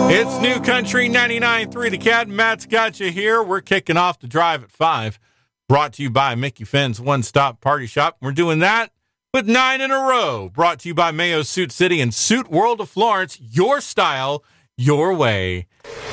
It's New Country 99.3 The Cat. Matt's got you here. We're kicking off the drive at 5. Brought to you by Mickey Finn's One Stop Party Shop. We're doing that with 9 in a row. Brought to you by Mayo Suit City and Suit World of Florence. Your style, your way.